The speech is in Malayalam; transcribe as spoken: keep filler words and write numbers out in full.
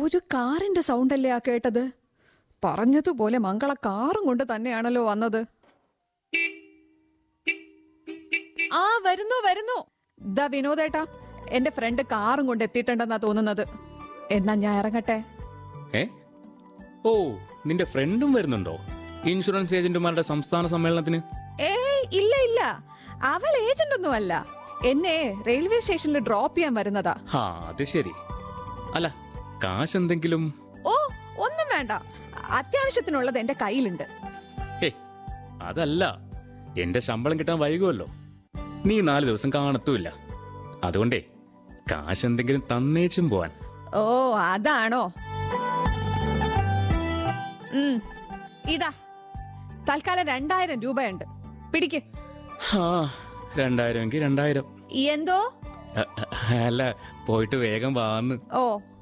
ഒരു കാറിന്റെ സൗണ്ടല്ലേ ആ കേട്ടത്? പറഞ്ഞതുപോലെ മംഗള കാറും കൊണ്ട് തന്നെയാണല്ലോ വന്നത്. ആ വരുന്നു വരുന്നു. ദാ വിനോദേട്ടാ, എന്റെ ഫ്രണ്ട് കാറും കൊണ്ട് എത്തിയിട്ടുണ്ടെന്നാ തോന്നുന്നത്. എന്നാ ഞാൻ ഇറങ്ങട്ടെ. ഏ ഓ, നിന്റെ ഫ്രണ്ടും വരുന്നുണ്ടോ ഇൻഷുറൻസ് ഏജന്റുമാരുടെ സംസ്ഥാന സമ്മേളനത്തിന്? ഏയ് ഇല്ല ഇല്ല, അവൾ ഏജന്റ് ഒന്നും അല്ല. എന്നെ റെയിൽവേ സ്റ്റേഷനിൽ ഡ്രോപ്പ് ചെയ്യാൻ വരുന്നതാ. ആ അത് ശരി. അല്ല, കാശ് എന്തെങ്കിലും? ഓ ഒന്നും വേണ്ട, അത്യാവശ്യത്തിനുള്ളത് എന്റെ കയ്യിലുണ്ട്. ഏ അതല്ല, എന്റെ ശമ്പളം കിട്ടാൻ വൈകുമല്ലോ. നീ നാല് ദിവസം കാണത്തുമില്ല. അതുകൊണ്ടേ കാശ് എന്തെങ്കിലും തന്നേച്ചും പോവാൻ. ഓ അതാണോ? ഉം ഇതാ തൽക്കാലം രണ്ടായിരം രൂപയുണ്ട്, പിടിക്ക്. ആ രണ്ടായിരം എങ്കിൽ രണ്ടായിരം. എന്തോ? അല്ല, പോയിട്ട് വേഗം വാന്ന്. ഓ